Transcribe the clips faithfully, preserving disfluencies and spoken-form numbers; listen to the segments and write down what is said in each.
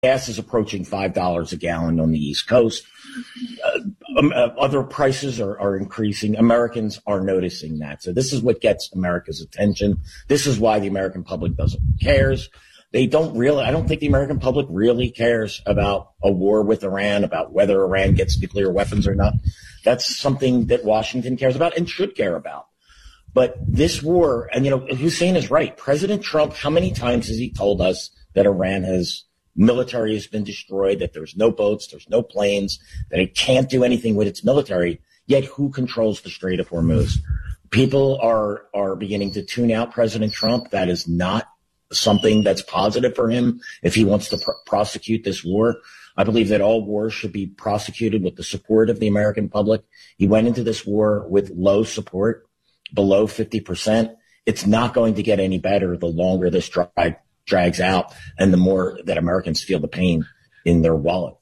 gas is approaching five dollars a gallon on the East Coast. Uh, um, uh, other prices are, are increasing. Americans are noticing that. So this is what gets America's attention. This is why the American public doesn't cares. They don't really, I don't think the American public really cares about a war with Iran, about whether Iran gets nuclear weapons or not. That's something that Washington cares about and should care about. But this war, and you know, Hussein is right. President Trump, how many times has he told us that Iran has military has been destroyed, that there's no boats, there's no planes, that it can't do anything with its military, yet who controls the Strait of Hormuz? People are are beginning to tune out President Trump. That is not something that's positive for him if he wants to pr- prosecute this war. I believe that all wars should be prosecuted with the support of the American public. He went into this war with low support, below fifty percent. It's not going to get any better the longer this drag drags out and the more that Americans feel the pain in their wallet.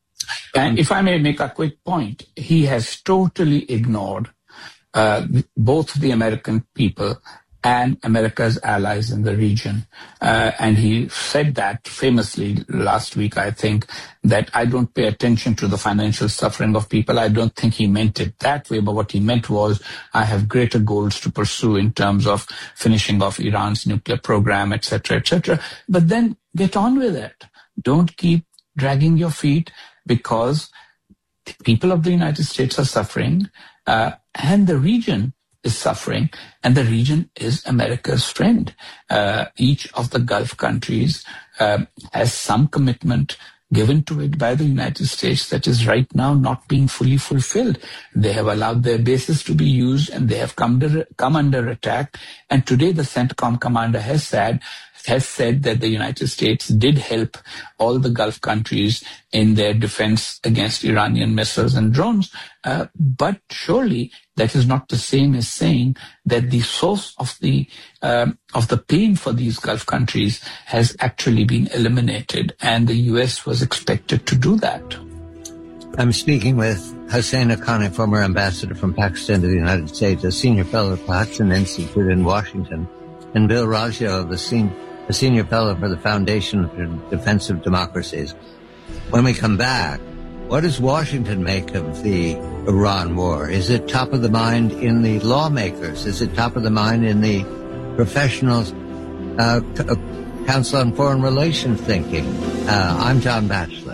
And if I may make a quick point, he has totally ignored uh, both the American people and America's allies in the region. Uh, and he said that famously last week, I think, that I don't pay attention to the financial suffering of people. I don't think he meant it that way, but what he meant was I have greater goals to pursue in terms of finishing off Iran's nuclear program, et cetera, et cetera. But then get on with it. Don't keep dragging your feet, because the people of the United States are suffering, uh, and the region is suffering, and the region is America's friend. Uh, each of the Gulf countries uh, has some commitment given to it by the United States that is right now not being fully fulfilled. They have allowed their bases to be used, and they have come, to, come under attack. And today the CENTCOM commander has said, has said that the United States did help all the Gulf countries in their defense against Iranian missiles and drones. Uh, but surely that is not the same as saying that the source of the um, of the pain for these Gulf countries has actually been eliminated, and the U S was expected to do that. I'm speaking with Hussein Haqqani, former ambassador from Pakistan to the United States, a senior fellow at the Hudson Institute in Washington, and Bill Raggio, the senior a senior fellow for the Foundation for Defense of Democracies. When we come back, what does Washington make of the Iran war? Is it top of the mind in the lawmakers? Is it top of the mind in the professionals, uh, Council on Foreign Relations thinking? Uh, I'm John Batchelor.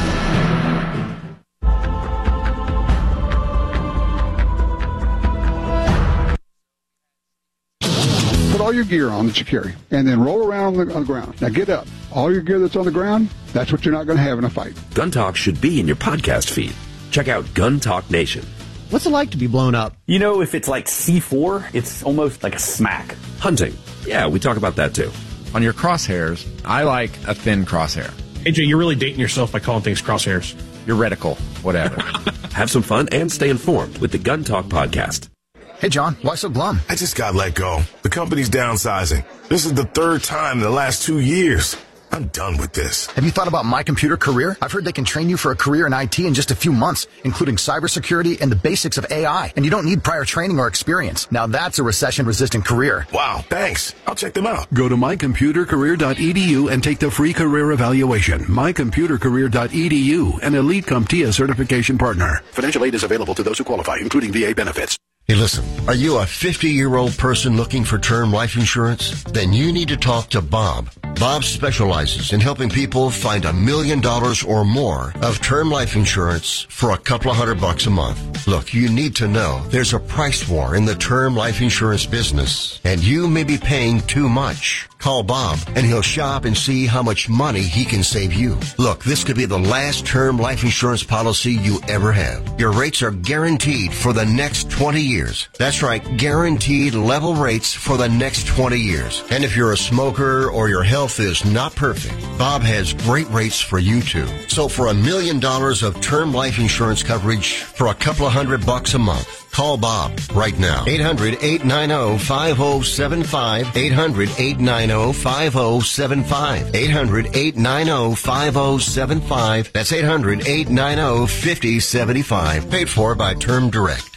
All your gear on that you carry, and then roll around on the, on the ground. Now get up. All your gear that's on the ground, that's what you're not going to have in a fight. Gun Talk should be in your podcast feed. Check out Gun Talk Nation. What's it like to be blown up? You know, if it's like C four, it's almost like a smack. Hunting. Yeah, we talk about that too. On your crosshairs, I like a thin crosshair. A J, you're really dating yourself by calling things crosshairs. Your reticle, whatever. Have some fun and stay informed with the Gun Talk podcast. Hey, John, why so glum? I just got let go. The company's downsizing. This is the third time in the last two years. I'm done with this. Have you thought about My Computer Career? I've heard they can train you for a career in I T in just a few months, including cybersecurity and the basics of A I. And you don't need prior training or experience. Now that's a recession-resistant career. Wow, thanks. I'll check them out. Go to my computer career dot e d u and take the free career evaluation. my computer career dot e d u, an Elite CompTIA certification partner. Financial aid is available to those who qualify, including V A benefits. Hey, listen, are you a fifty-year-old person looking for term life insurance? Then you need to talk to Bob. Bob specializes in helping people find a million dollars or more of term life insurance for a couple of hundred bucks a month. Look, you need to know there's a price war in the term life insurance business, and you may be paying too much. Call Bob, and he'll shop and see how much money he can save you. Look, this could be the last term life insurance policy you ever have. Your rates are guaranteed for the next twenty years. That's right, guaranteed level rates for the next twenty years. And if you're a smoker or your health is not perfect, Bob has great rates for you too. So for a million dollars of term life insurance coverage for a couple of hundred bucks a month, call Bob right now. eight hundred, eight nine zero, five zero seven five. eight hundred, eight nine zero, five zero seven five. eight hundred, eight nine zero, five zero seven five. That's eight hundred, eight nine zero, five zero seven five. Paid for by Term Direct.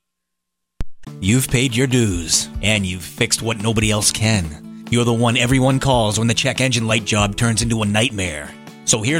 You've paid your dues, and you've fixed what nobody else can. You're the one everyone calls when the check engine light job turns into a nightmare. So here's